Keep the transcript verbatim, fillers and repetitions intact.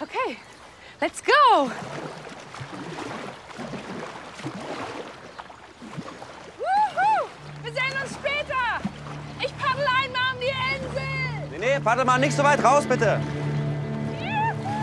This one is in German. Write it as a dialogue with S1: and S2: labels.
S1: Okay, let's go. Wuhu! Wir sehen uns später. Ich paddel einmal um die Insel.
S2: Nee, nee, paddel mal nicht so weit raus, bitte.